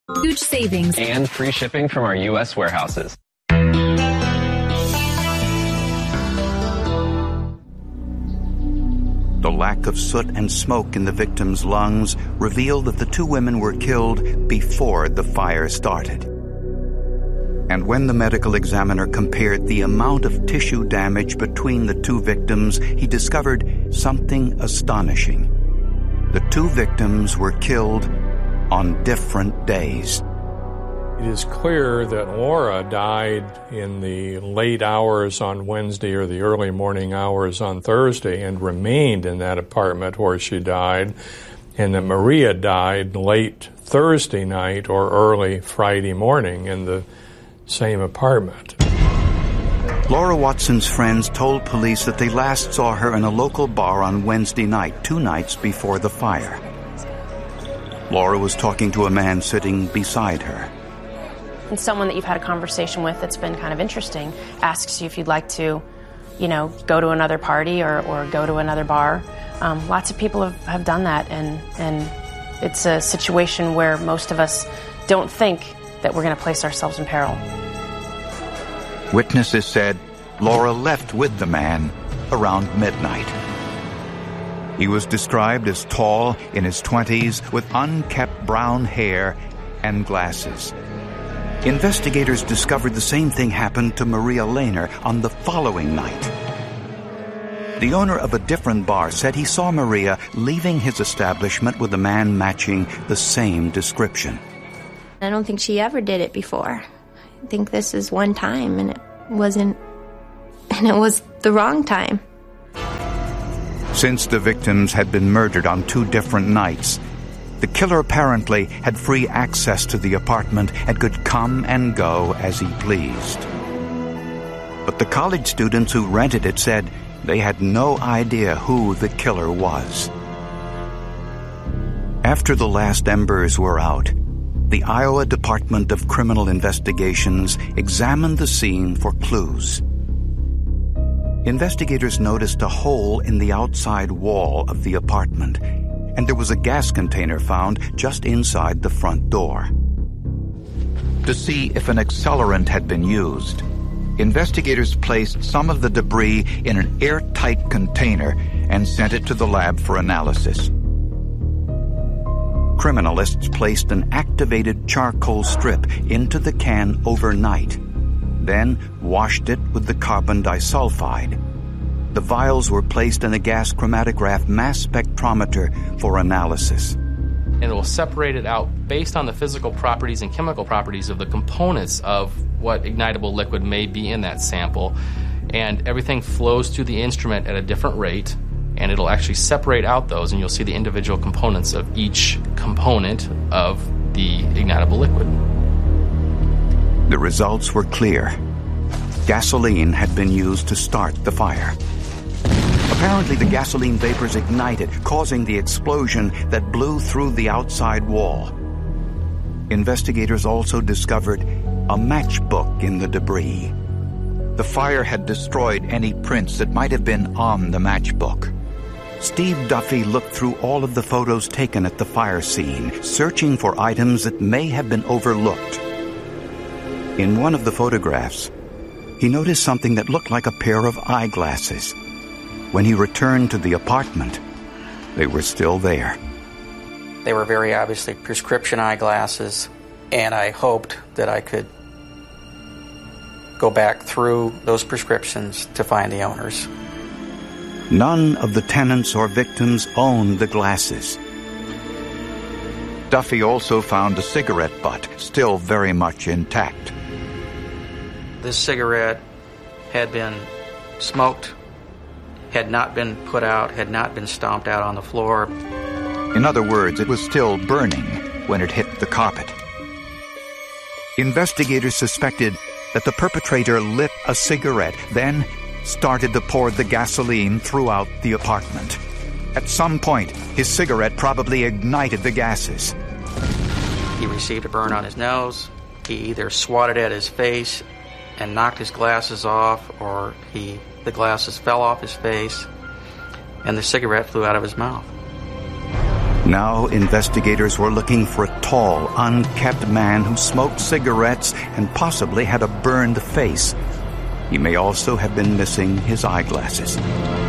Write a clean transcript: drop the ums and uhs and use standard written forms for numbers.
Huge savings. And free shipping from our U.S. warehouses. The lack of soot and smoke in the victims' lungs revealed that the two women were killed before the fire started. And when the medical examiner compared the amount of tissue damage between the two victims, he discovered something astonishing. The two victims were killed on different days. It is clear that Laura died in the late hours on Wednesday or the early morning hours on Thursday and remained in that apartment where she died, and that Maria died late Thursday night or early Friday morning in the same apartment. Laura Watson's friends told police that they last saw her in a local bar on Wednesday night, 2 nights before the fire. Laura was talking to a man sitting beside her. And someone that you've had a conversation with that's been kind of interesting asks you if you'd like to, go to another party or go to another bar. Lots of people have done that, and it's a situation where most of us don't think that we're going to place ourselves in peril. Witnesses said Laura left with the man around midnight. He was described as tall, in his 20s, with unkept brown hair and glasses. Investigators discovered the same thing happened to Maria Lehner on the following night. The owner of a different bar said he saw Maria leaving his establishment with a man matching the same description. I don't think she ever did it before. I think this is one time, and it was the wrong time. Since the victims had been murdered on 2 different nights, the killer apparently had free access to the apartment and could come and go as he pleased. But the college students who rented it said they had no idea who the killer was. After the last embers were out, the Iowa Department of Criminal Investigations examined the scene for clues. Investigators noticed a hole in the outside wall of the apartment, and there was a gas container found just inside the front door. To see if an accelerant had been used, investigators placed some of the debris in an airtight container and sent it to the lab for analysis. Criminalists placed an activated charcoal strip into the can overnight, then washed it with the carbon disulfide. The vials were placed in a gas chromatograph mass spectrometer for analysis. And it will separate it out based on the physical properties and chemical properties of the components of what ignitable liquid may be in that sample. And everything flows through the instrument at a different rate, and it'll actually separate out those, and you'll see the individual components of each component of the ignitable liquid. The results were clear. Gasoline had been used to start the fire. Apparently, the gasoline vapors ignited, causing the explosion that blew through the outside wall. Investigators also discovered a matchbook in the debris. The fire had destroyed any prints that might have been on the matchbook. Steve Duffy looked through all of the photos taken at the fire scene, searching for items that may have been overlooked. In one of the photographs, he noticed something that looked like a pair of eyeglasses. When he returned to the apartment, they were still there. They were very obviously prescription eyeglasses, and I hoped that I could go back through those prescriptions to find the owners. None of the tenants or victims owned the glasses. Duffy also found a cigarette butt, still very much intact. This cigarette had been smoked, had not been put out, had not been stomped out on the floor. In other words, it was still burning when it hit the carpet. Investigators suspected that the perpetrator lit a cigarette, then started to pour the gasoline throughout the apartment. At some point, his cigarette probably ignited the gases. He received a burn on his nose. He either swatted at his face and knocked his glasses off, or the glasses fell off his face, and the cigarette flew out of his mouth. Now investigators were looking for a tall, unkempt man who smoked cigarettes and possibly had a burned face. He may also have been missing his eyeglasses.